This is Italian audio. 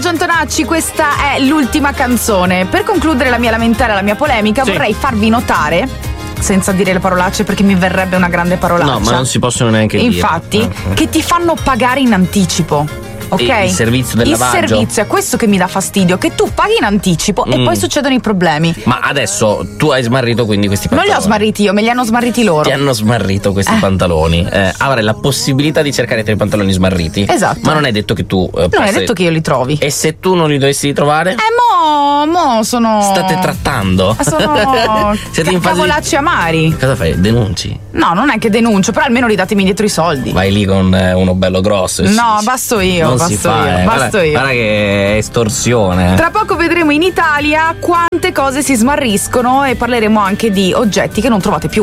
Giorgio Antonacci, questa è l'ultima canzone. Per concludere la mia lamentela, la mia polemica, vorrei farvi notare, senza dire le parolacce perché mi verrebbe una grande parolaccia. No, ma non si possono neanche dire. Infatti, che ti fanno pagare in anticipo. Ok? Il servizio del lavaggio. Il servizio è questo che mi dà fastidio, che tu paghi in anticipo e poi succedono i problemi. Ma adesso tu hai smarrito quindi questi pantaloni. Non li ho smarriti io, me li hanno smarriti loro. Ti hanno smarrito questi pantaloni. Avrai la possibilità di cercare dei pantaloni smarriti. Esatto. Ma non è detto che tu non è detto che io li trovi. E se tu non li dovessi ritrovare? Mo sono. State trattando? Sono Siete in fase cavolacci amari. Cosa fai? Denunci? No, non è che denuncio, però almeno ridatemi indietro i soldi. Vai lì con uno bello grosso. No, basto io, non basto si fa, io, basto io. Guarda che è estorsione. Tra poco vedremo in Italia quante cose si smarriscono e parleremo anche di oggetti che non trovate più.